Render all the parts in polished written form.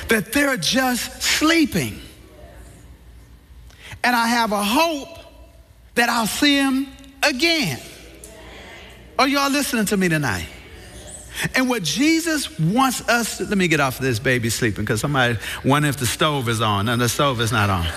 that they're just sleeping. And I have a hope that I'll see them again. Are y'all listening to me tonight? And what Jesus wants us to, let me get off of this baby sleeping, because somebody wonder if the stove is on, and the stove is not on.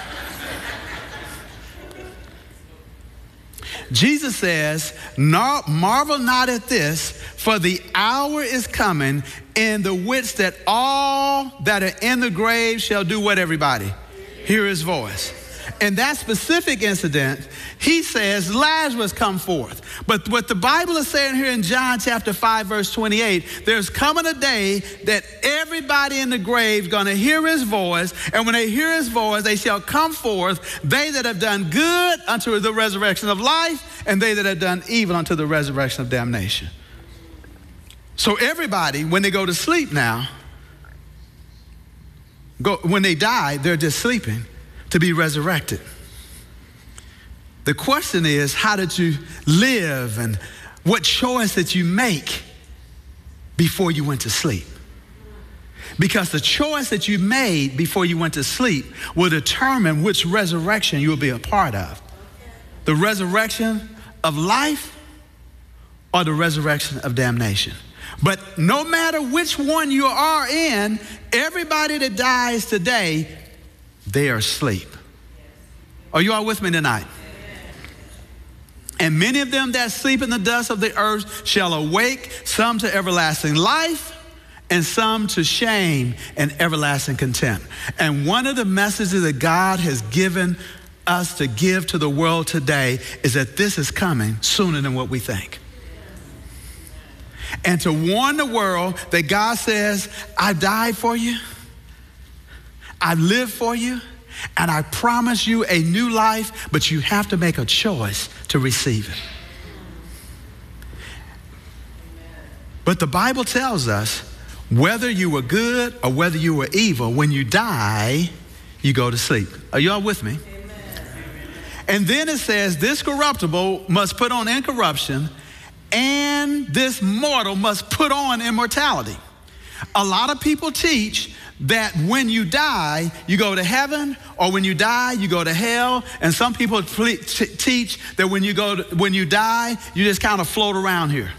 Jesus says, marvel not at this, for the hour is coming in the which that all that are in the grave shall do what, everybody? Hear his voice. In that specific incident, he says, Lazarus come forth. But what the Bible is saying here in John chapter 5, verse 28, there's coming a day that everybody in the grave is going to hear his voice. And when they hear his voice, they shall come forth, they that have done good unto the resurrection of life, and they that have done evil unto the resurrection of damnation. So everybody, when they go to sleep now, when they die, they're just sleeping to be resurrected. The question is, how did you live and what choice did you make before you went to sleep? Because the choice that you made before you went to sleep will determine which resurrection you will be a part of. The resurrection of life or the resurrection of damnation. But no matter which one you are in, everybody that dies today, they are asleep. Are you all with me tonight? And many of them that sleep in the dust of the earth shall awake, some to everlasting life, and some to shame and everlasting contempt. And one of the messages that God has given us to give to the world today is that this is coming sooner than what we think. And to warn the world that God says, I died for you, I live for you, and I promise you a new life, but you have to make a choice to receive it. But the Bible tells us whether you were good or whether you were evil, when you die, you go to sleep. Are y'all with me? Amen. And then it says, this corruptible must put on incorruption, and this mortal must put on immortality. A lot of people teach that when you die, you go to heaven, or when you die, you go to hell. And some people teach that when you die, you just kind of float around here.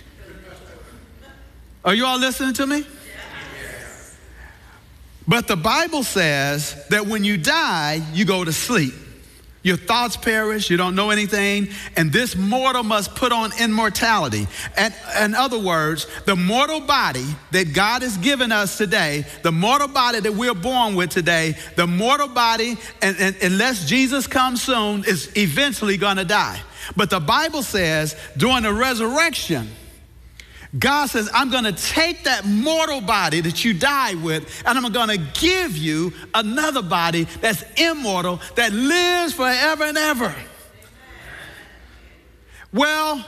Are you all listening to me? Yes. But the Bible says that when you die, you go to sleep. Your thoughts perish, you don't know anything, and this mortal must put on immortality. And in other words, the mortal body that God has given us today, the mortal body that we're born with today, the mortal body, and unless Jesus comes soon, is eventually going to die. But the Bible says during the resurrection, God says, I'm going to take that mortal body that you died with, and I'm going to give you another body that's immortal, that lives forever and ever. Amen. Well,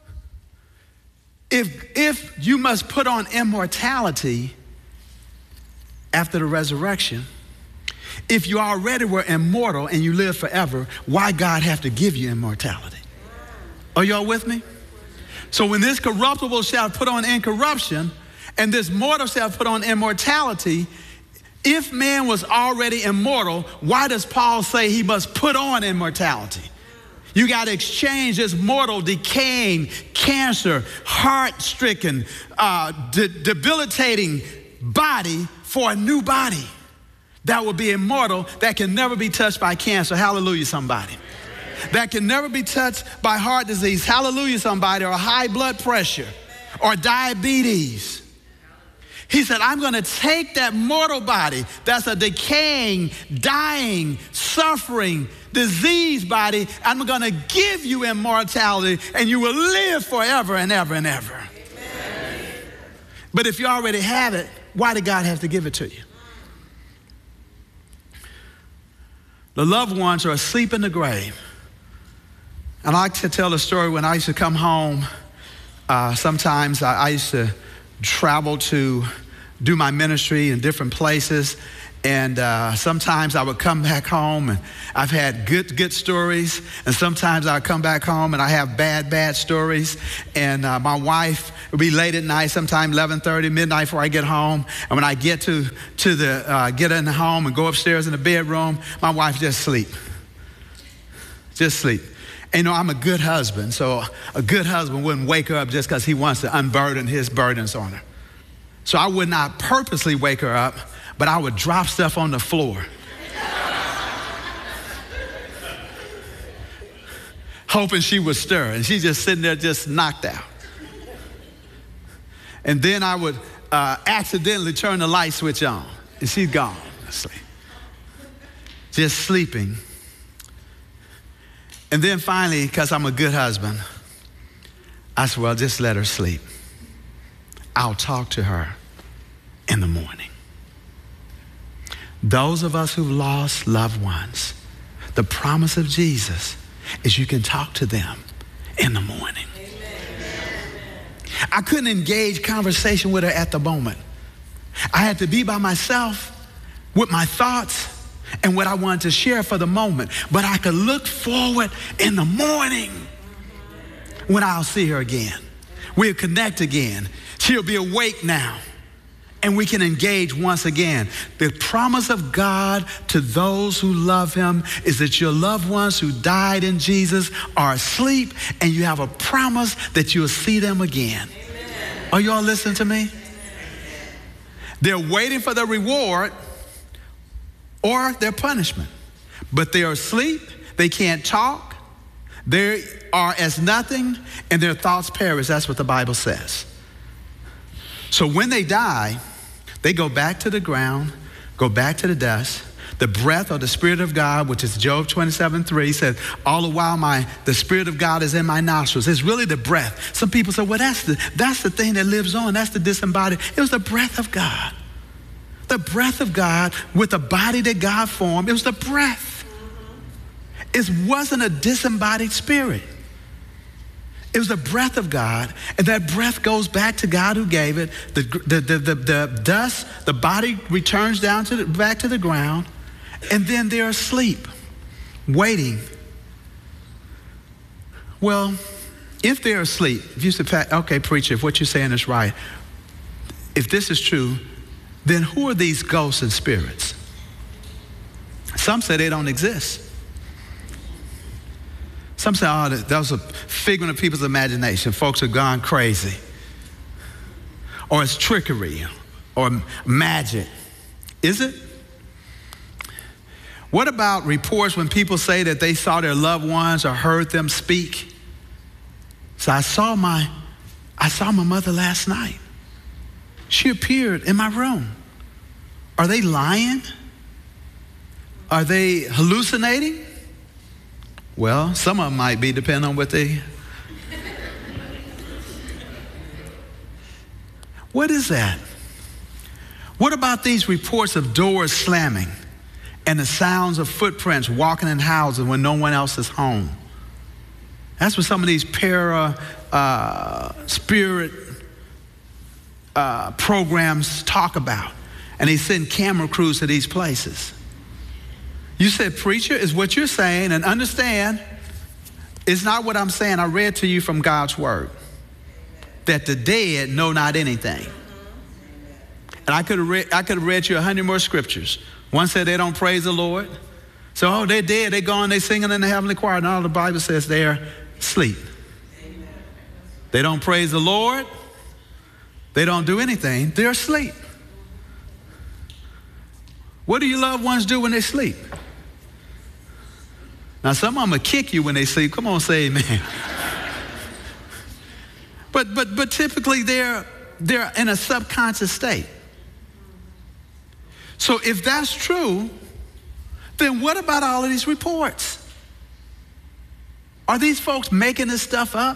if you must put on immortality after the resurrection, if you already were immortal and you live forever, why God have to give you immortality? Are y'all with me? So when this corruptible shall put on incorruption, and this mortal shall put on immortality, if man was already immortal, why does Paul say he must put on immortality? You got to exchange this mortal, decaying, cancer, heart-stricken, debilitating body for a new body that will be immortal, that can never be touched by cancer. Hallelujah, somebody. That can never be touched by heart disease. Hallelujah, somebody. Or high blood pressure or diabetes. He said, I'm going to take that mortal body that's a decaying, dying, suffering, diseased body. I'm going to give you immortality, and you will live forever and ever and ever. Amen. But if you already have it, why did God have to give it to you? The loved ones are asleep in the grave. And I like to tell a story when I used to come home. Sometimes I used to travel to do my ministry in different places. And sometimes I would come back home and I've had good stories. And sometimes I come back home and I have bad stories. And my wife would be late at night, sometime 11:30, midnight before I get home. And when I get get in the home and go upstairs in the bedroom, my wife just sleep. Just sleep. And I'm a good husband. So a good husband wouldn't wake her up just because he wants to unburden his burdens on her. So I would not purposely wake her up, but I would drop stuff on the floor. Hoping she would stir, and she's just sitting there just knocked out. And then I would accidentally turn the light switch on, and she's gone asleep. Just sleeping. And then finally, because I'm a good husband, I said, well, just let her sleep. I'll talk to her in the morning. Those of us who've lost loved ones, the promise of Jesus is you can talk to them in the morning. Amen. I couldn't engage conversation with her at the moment. I had to be by myself with my thoughts and what I wanted to share for the moment. But I could look forward in the morning when I'll see her again. We'll connect again. She'll be awake now. And we can engage once again. The promise of God to those who love him is that your loved ones who died in Jesus are asleep, and you have a promise that you'll see them again. Amen. Are you all listening to me? Amen. They're waiting for the reward or their punishment. But they're asleep, they can't talk, they are as nothing, and their thoughts perish. That's what the Bible says. So when they die, they go back to the ground, go back to the dust. The breath or the Spirit of God, which is Job 27:3, says, all the while the Spirit of God is in my nostrils. It's really the breath. Some people say, well, that's the thing that lives on. That's the disembodied. It was the breath of God. The breath of God with the body that God formed. It was the breath. It wasn't a disembodied spirit. It was the breath of God, and that breath goes back to God who gave it. The dust, the body returns down back to the ground, and then they're asleep, waiting. Well, if they're asleep, if you say, okay, preacher, if what you're saying is right, if this is true, then who are these ghosts and spirits? Some say they don't exist. Some say, oh, that was a figment of people's imagination. Folks have gone crazy. Or it's trickery or magic. Is it? What about reports when people say that they saw their loved ones or heard them speak? So I saw my mother last night. She appeared in my room. Are they lying? Are they hallucinating? Well, some of them might be, depending on what they... What is that? What about these reports of doors slamming and the sounds of footprints walking in houses when no one else is home? That's what some of these spirit programs talk about. And they send camera crews to these places. You said, preacher, is what you're saying, and understand, it's not what I'm saying. I read to you from God's word. That the dead know not anything. And I could have read you 100 more scriptures. One said they don't praise the Lord. So, oh, they're dead, they're gone, they're singing in the heavenly choir. And all the Bible says they're asleep. They don't praise the Lord. They don't do anything. They're asleep. What do your loved ones do when they sleep? Now, some of them will kick you when they sleep. Come on, say amen. But typically they're in a subconscious state. So if that's true, then what about all of these reports? Are these folks making this stuff up?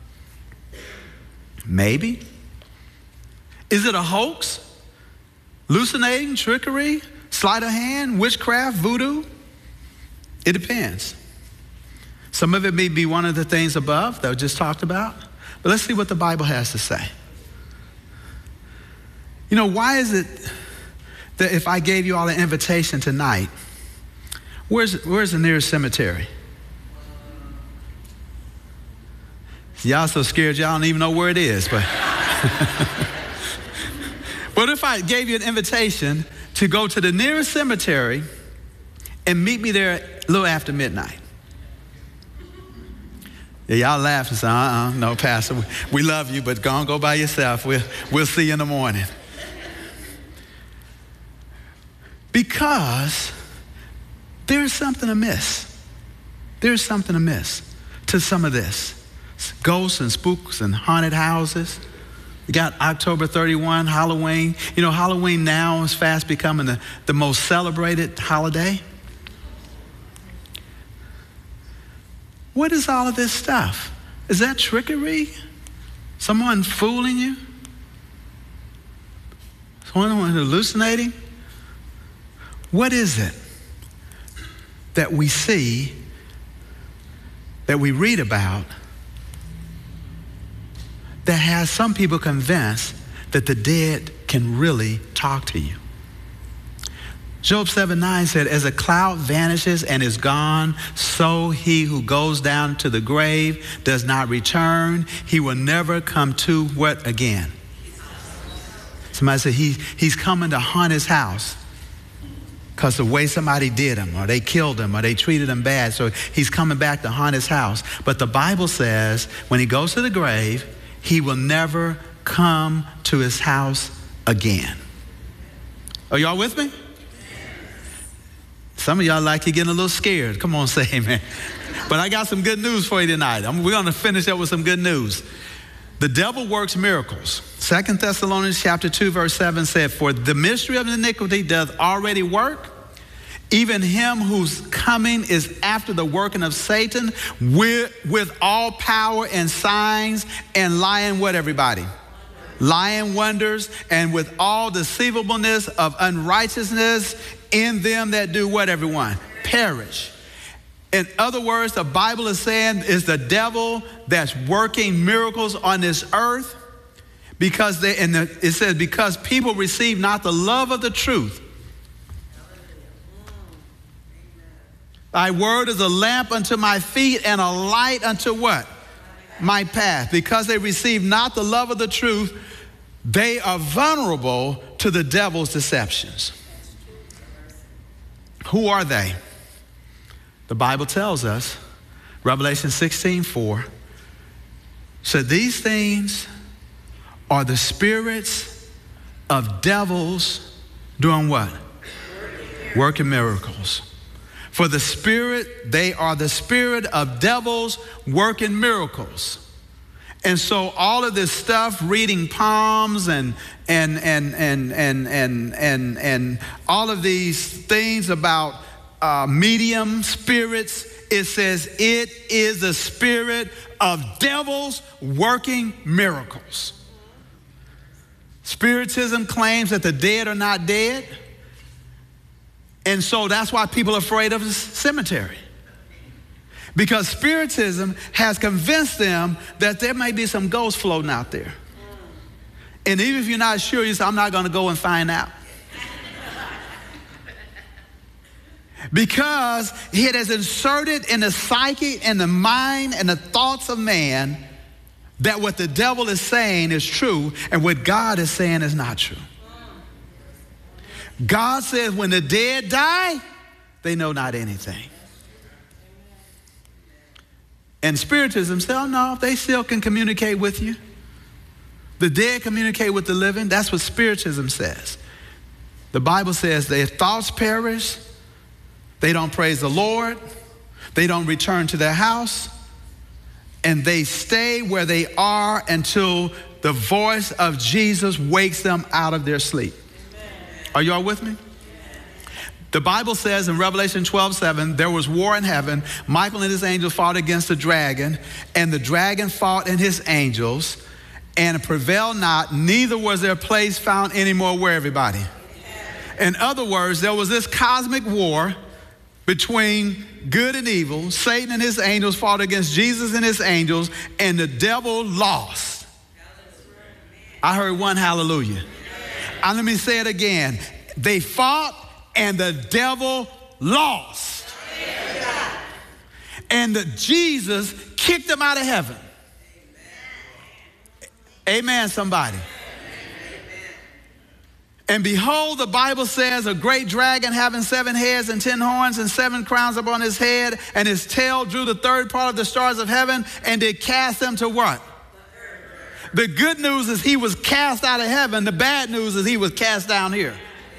Maybe. Is it a hoax? Hallucinating, trickery, sleight of hand, witchcraft, voodoo? It depends. Some of it may be one of the things above that we just talked about. But let's see what the Bible has to say. You know, why is it that if I gave you all an invitation tonight, where's the nearest cemetery? Y'all so scared y'all don't even know where it is. But what if I gave you an invitation to go to the nearest cemetery and meet me there a little after midnight? Yeah, y'all laugh and say, no, Pastor, we love you, but go by yourself. We'll see you in the morning. Because there's something amiss. There's something amiss to some of this. Ghosts and spooks and haunted houses. You got October 31, Halloween. You know, Halloween now is fast becoming the most celebrated holiday. What is all of this stuff? Is that trickery? Someone fooling you? Someone hallucinating? What is it that we see, that we read about, that has some people convinced that the dead can really talk to you? Job 7:9 said, as a cloud vanishes and is gone, so he who goes down to the grave does not return. He will never come to what again? Somebody said he's coming to haunt his house because the way somebody did him, or they killed him, or they treated him bad. So he's coming back to haunt his house. But the Bible says when he goes to the grave, he will never come to his house again. Are y'all with me? Some of y'all like you're getting a little scared. Come on, say amen. But I got some good news for you tonight. We're going to finish up with some good news. The devil works miracles. 2 Thessalonians chapter 2, verse 7 said, for the mystery of iniquity doth already work. Even him whose coming is after the working of Satan with all power and signs and lying what, everybody? Lying wonders, and with all deceivableness of unrighteousness in them that do what, everyone? Perish. In other words, the Bible is saying is the devil that's working miracles on this earth because it says because people receive not the love of the truth. Thy word is a lamp unto my feet and a light unto what? My path. Because they receive not the love of the truth, they are vulnerable to the devil's deceptions. Who are they? The Bible tells us, Revelation 16:4, so these things are the spirits of devils doing what? Working miracles. For the spirit, they are the spirit of devils working miracles. And so all of this stuff, reading palms and all of these things about medium spirits, it says it is the spirit of devils working miracles. Spiritism claims that the dead are not dead. And so that's why people are afraid of the cemetery. Because Spiritism has convinced them that there may be some ghosts floating out there. And even if you're not sure, you say, I'm not going to go and find out. Because it has inserted in the psyche and the mind and the thoughts of man that what the devil is saying is true and what God is saying is not true. God says when the dead die, they know not anything. And Spiritism says, oh no, they still can communicate with you. The dead communicate with the living. That's what Spiritism says. The Bible says their thoughts perish. They don't praise the Lord. They don't return to their house. And they stay where they are until the voice of Jesus wakes them out of their sleep. Are y'all with me? The Bible says in Revelation 12:7, there was war in heaven. Michael and his angels fought against the dragon, and the dragon fought and his angels, and prevailed not, neither was their place found anymore where, everybody? In other words, there was this cosmic war between good and evil. Satan and his angels fought against Jesus and his angels, and the devil lost. I heard one hallelujah. And let me say it again. They fought and the devil lost. And Jesus kicked them out of heaven. Amen, somebody. And behold, the Bible says, a great dragon having 7 heads and 10 horns and 7 crowns upon his head, and his tail drew the third part of the stars of heaven and did cast them to what? The good news is he was cast out of heaven. The bad news is he was cast down here.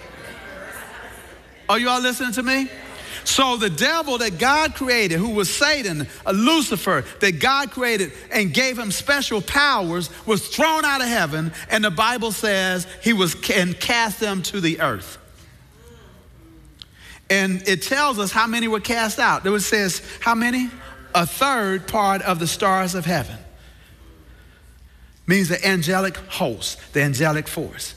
Are you all listening to me? So the devil that God created, who was Satan, Lucifer, that God created and gave him special powers, was thrown out of heaven, and the Bible says he was and cast them to the earth. And it tells us how many were cast out. It says how many? A third part of the stars of heaven. Means the angelic host, the angelic force,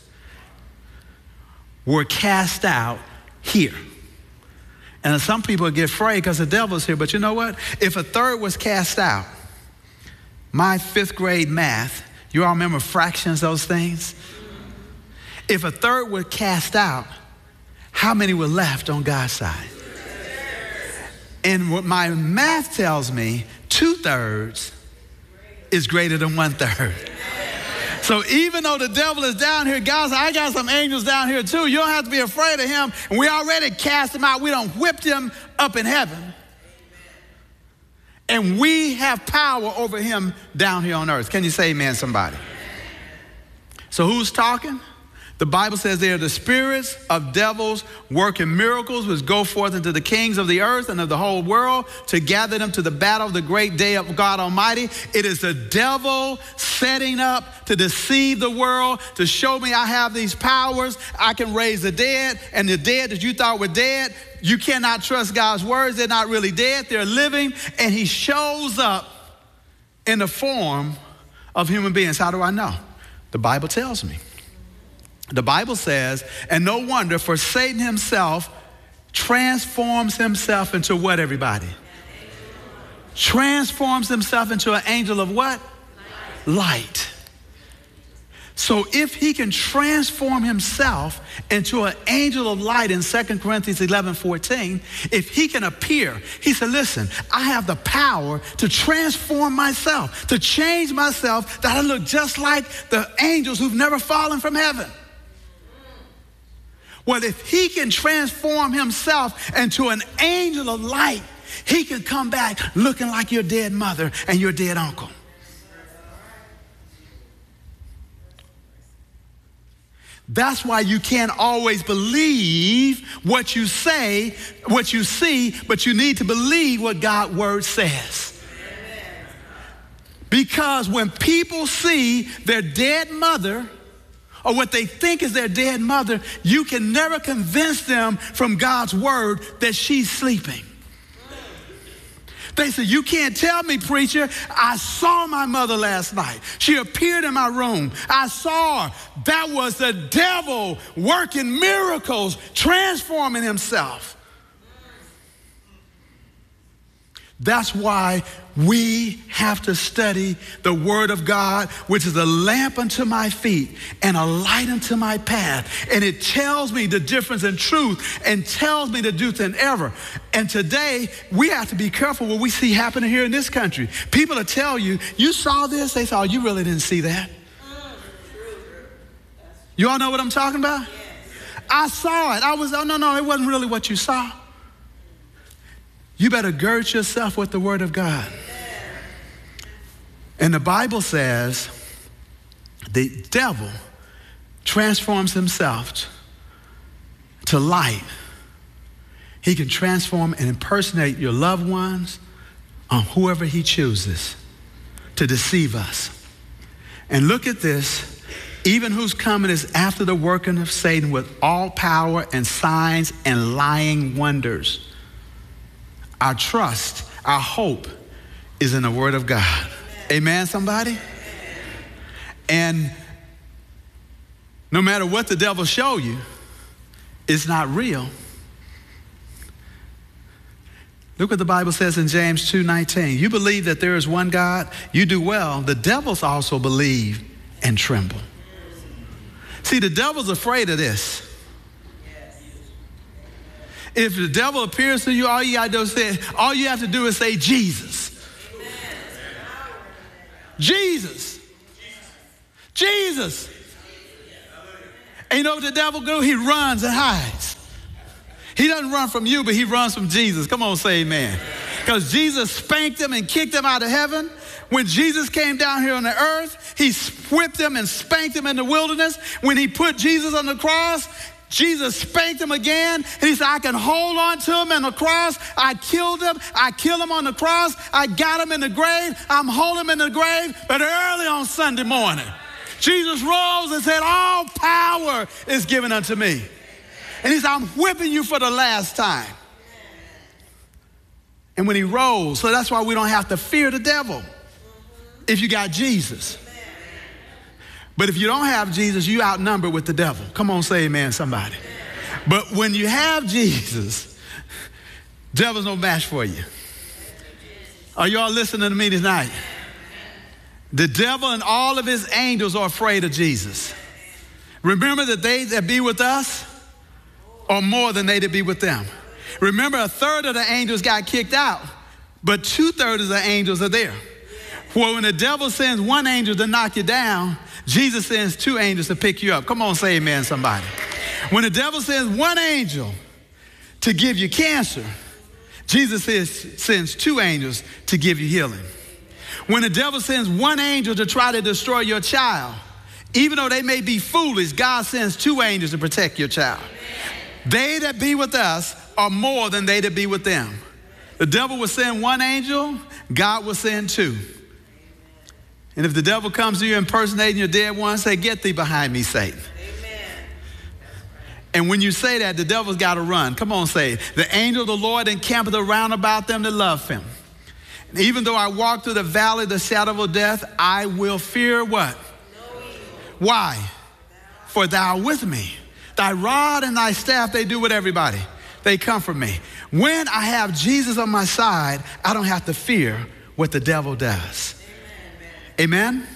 were cast out here. And some people get afraid because the devil's here. But you know what? If a third was cast out, my 5th grade math, you all remember fractions, those things? If a third were cast out, how many were left on God's side? And what my math tells me, 2/3 is greater than 1/3. So even though the devil is down here, God said, I got some angels down here too. You don't have to be afraid of him. And we already cast him out. We don't whipped him up in heaven. And we have power over him down here on earth. Can you say amen, somebody? So who's talking? The Bible says they are the spirits of devils working miracles, which go forth into the kings of the earth and of the whole world to gather them to the battle of the great day of God Almighty. It is the devil setting up to deceive the world, to show me I have these powers. I can raise the dead, and the dead that you thought were dead, you cannot trust God's words. They're not really dead. They're living. And he shows up in the form of human beings. How do I know? The Bible tells me. The Bible says, and no wonder, for Satan himself transforms himself into what, everybody? Transforms himself into an angel of what? Light. So if he can transform himself into an angel of light in 2 Corinthians 11:14, if he can appear, he said, listen, I have the power to transform myself, to change myself, that I look just like the angels who've never fallen from heaven. Well, if he can transform himself into an angel of light, he can come back looking like your dead mother and your dead uncle. That's why you can't always believe what you say, what you see, but you need to believe what God's word says. Because when people see their dead mother, or what they think is their dead mother, you can never convince them from God's word that she's sleeping. They say, you can't tell me, preacher, I saw my mother last night. She appeared in my room. I saw her. That was the devil working miracles, transforming himself. That's why we have to study the word of God, which is a lamp unto my feet and a light unto my path. And it tells me the difference in truth and tells me the truth in error. And today, we have to be careful what we see happening here in this country. People will tell you, you saw this? They say, oh, you really didn't see that. You all know what I'm talking about? I saw it. No, it wasn't really what you saw. You better gird yourself with the word of God. And the Bible says the devil transforms himself to light. He can transform and impersonate your loved ones on whoever he chooses to deceive us. And look at this. Even whose coming is after the working of Satan with all power and signs and lying wonders. Our trust, our hope is in the word of God. Amen, somebody? And no matter what the devil show you, it's not real. Look what the Bible says in James 2:19. You believe that there is one God, you do well. The devils also believe and tremble. See, the devil's afraid of this. If the devil appears to you, all you have to do is say Jesus. Jesus. Jesus. And you know what the devil do? He runs and hides. He doesn't run from you, but he runs from Jesus. Come on, say amen. Because Jesus spanked him and kicked him out of heaven. When Jesus came down here on the earth, he whipped him and spanked him in the wilderness. When he put Jesus on the cross, Jesus spanked him again, and he said, I can hold on to him on the cross. I killed him on the cross. I got him in the grave. I'm holding him in the grave. But early on Sunday morning, Jesus rose and said, all power is given unto me. And he said, I'm whipping you for the last time. And when he rose, so that's why we don't have to fear the devil if you got Jesus. But if you don't have Jesus, you outnumbered with the devil. Come on, say amen, somebody. But when you have Jesus, devil's no match for you. Are y'all listening to me tonight? The devil and all of his angels are afraid of Jesus. Remember that they that be with us are more than they that be with them. Remember, a third of the angels got kicked out, but 2/3 of the angels are there. Well, when the devil sends one angel to knock you down, Jesus sends 2 angels to pick you up. Come on, say amen, somebody. When the devil sends one angel to give you cancer, Jesus sends 2 angels to give you healing. When the devil sends one angel to try to destroy your child, even though they may be foolish, God sends 2 angels to protect your child. They that be with us are more than they that be with them. The devil will send 1 angel, God will send 2. And if the devil comes to you impersonating your dead one, say, get thee behind me, Satan. Amen. And when you say that, the devil's got to run. Come on, say it. The angel of the Lord encampeth around about them that love him. And even though I walk through the valley of the shadow of death, I will fear what? No evil. Why? For thou art with me. Thy rod and thy staff, they do with everybody. They comfort me. When I have Jesus on my side, I don't have to fear what the devil does. Amen?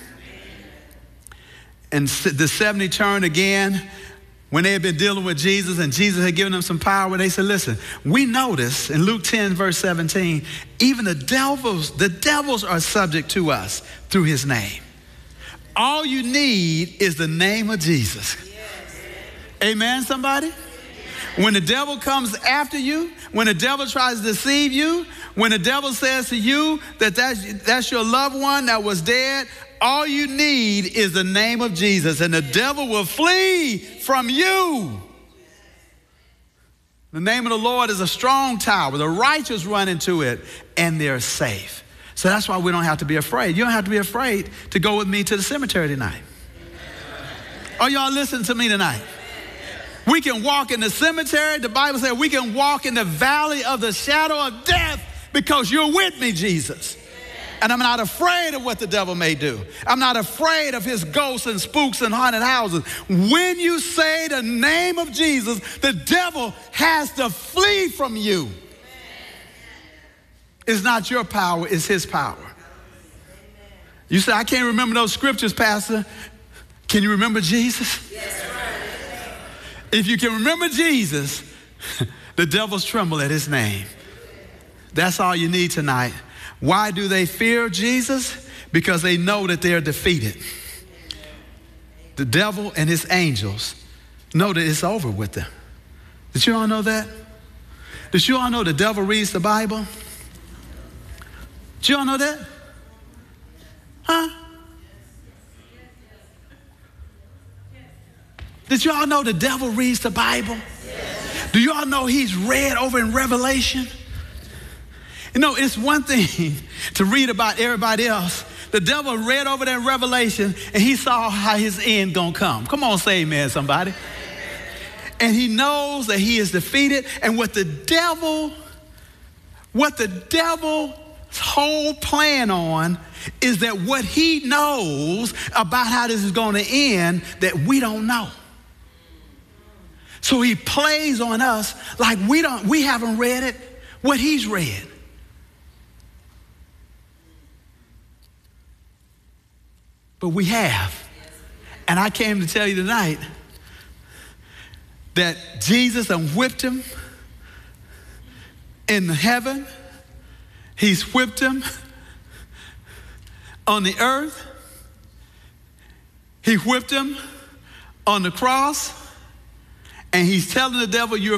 And the 70 turned again when they had been dealing with Jesus and Jesus had given them some power. They said, listen, we notice in Luke 10, verse 17, even the devils are subject to us through his name. All you need is the name of Jesus. Amen, somebody? When the devil comes after you, when the devil tries to deceive you, when the devil says to you that that's your loved one that was dead, all you need is the name of Jesus, and the devil will flee from you. The name of the Lord is a strong tower. The righteous run into it, and they're safe. So that's why we don't have to be afraid. You don't have to be afraid to go with me to the cemetery tonight. Are y'all listening to me tonight? We can walk in the cemetery. The Bible says we can walk in the valley of the shadow of death because you're with me, Jesus. And I'm not afraid of what the devil may do. I'm not afraid of his ghosts and spooks and haunted houses. When you say the name of Jesus, the devil has to flee from you. It's not your power, it's his power. You say, I can't remember those scriptures, Pastor. Can you remember Jesus? Yes. If you can remember Jesus, the devils tremble at his name. That's all you need tonight. Why do they fear Jesus? Because they know that they're defeated. The devil and his angels know that it's over with them. Did you all know that? Did you all know the devil reads the Bible? Did you all know that? Huh? Did you all know the devil reads the Bible? Yes. Do you all know he's read over in Revelation? You know, it's one thing to read about everybody else. The devil read over that Revelation and he saw how his end gonna come. Come on, say amen, somebody. And he knows that he is defeated. And what the devil's whole plan on is that what he knows about how this is gonna end that we don't know. So he plays on us like we haven't read it, what he's read. But we have. And I came to tell you tonight that Jesus done whipped him in heaven. He's whipped him on the earth. He whipped him on the cross. And he's telling the devil, you're